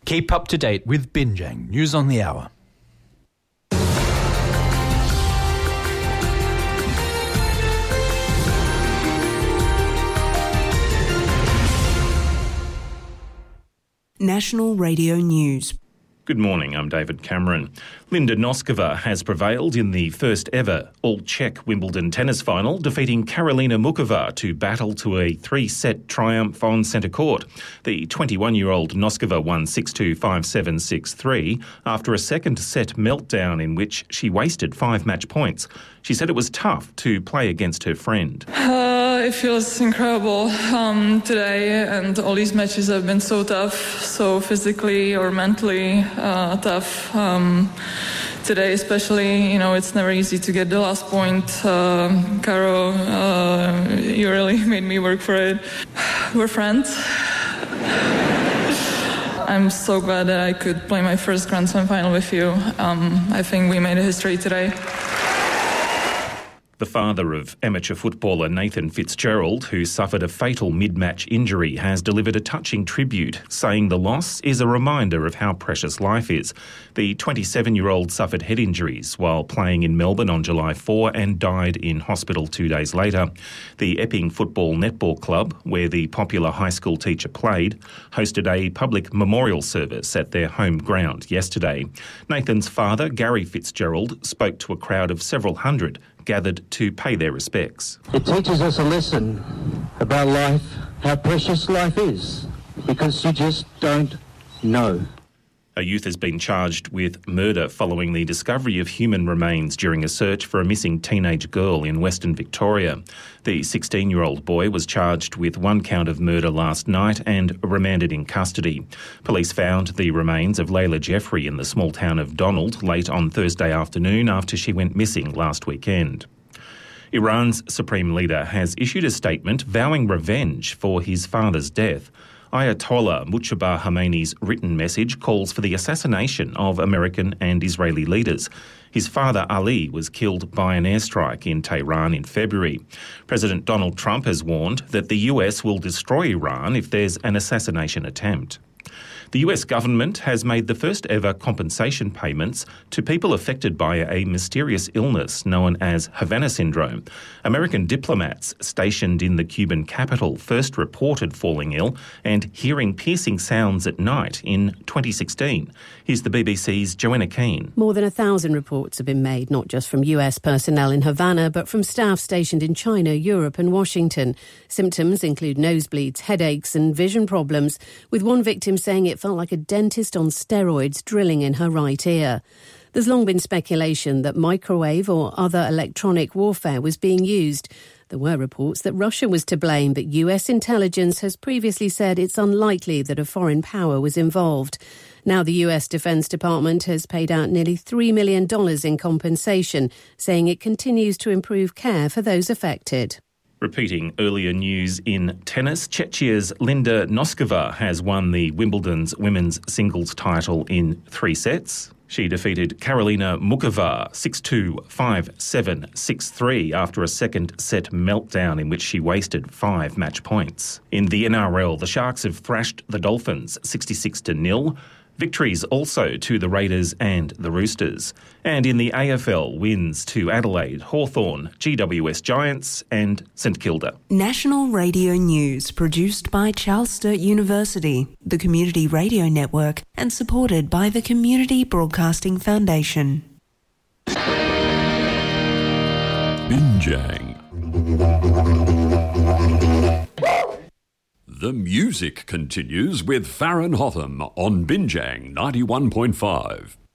Keep up to date with Binjang News on the Hour. National Radio News. Good morning, I'm David Cameron. Linda Noskova has prevailed in the first ever all-Czech Wimbledon tennis final, defeating Karolina Muchova to battle to a 3-set triumph on centre court. The 21-year-old Noskova won 6-2, 5-7, 6-3 after a second-set meltdown in which she wasted 5 match points. She said it was tough to play against her friend. It feels incredible today, and all these matches have been so tough, so physically or mentally tough. Today especially, it's never easy to get the last point. Caro, you really made me work for it. We're friends. I'm so glad that I could play my first Grand Slam final with you. I think we made a history today. The father of amateur footballer Nathan Fitzgerald, who suffered a fatal mid-match injury, has delivered a touching tribute, saying the loss is a reminder of how precious life is. The 27-year-old suffered head injuries while playing in Melbourne on July 4 and died in hospital 2 days later. The Epping Football Netball Club, where the popular high school teacher played, hosted a public memorial service at their home ground yesterday. Nathan's father, Gary Fitzgerald, spoke to a crowd of several hundred gathered to pay their respects. It teaches us a lesson about life, how precious life is, because you just don't know. A youth has been charged with murder following the discovery of human remains during a search for a missing teenage girl in Western Victoria. The 16-year-old boy was charged with 1 count of murder last night and remanded in custody. Police found the remains of Layla Jeffrey in the small town of Donald late on Thursday afternoon after she went missing last weekend. Iran's supreme leader has issued a statement vowing revenge for his father's death. Ayatollah Mujtaba Khamenei's written message calls for the assassination of American and Israeli leaders. His father, Ali, was killed by an airstrike in Tehran in February. President Donald Trump has warned that the US will destroy Iran if there's an assassination attempt. The US government has made the first ever compensation payments to people affected by a mysterious illness known as Havana syndrome. American diplomats stationed in the Cuban capital first reported falling ill and hearing piercing sounds at night in 2016. Here's the BBC's Joanna Keane. More than 1,000 reports have been made, not just from US personnel in Havana, but from staff stationed in China, Europe and Washington. Symptoms include nosebleeds, headaches and vision problems, with one victim saying it felt like a dentist on steroids drilling in her right ear. There's long been speculation that microwave or other electronic warfare was being used. There were reports that Russia was to blame, but US intelligence has previously said it's unlikely that a foreign power was involved. Now the US Defense Department has paid out nearly $3 million in compensation, saying it continues to improve care for those affected. Repeating earlier news in tennis, Czechia's Linda Noskova has won the Wimbledon's women's singles title in 3 sets. She defeated Karolina Muchova 6-2, 5-7, 6-3 after a second-set meltdown in which she wasted 5 match points. In the NRL, the Sharks have thrashed the Dolphins 66-0. Victories also to the Raiders and the Roosters. And in the AFL, wins to Adelaide, Hawthorn, GWS Giants and St Kilda. National Radio News, produced by Charles Sturt University, the Community Radio Network, and supported by the Community Broadcasting Foundation. Binjang. The music continues with Farron Hotham on Binjang 91.5.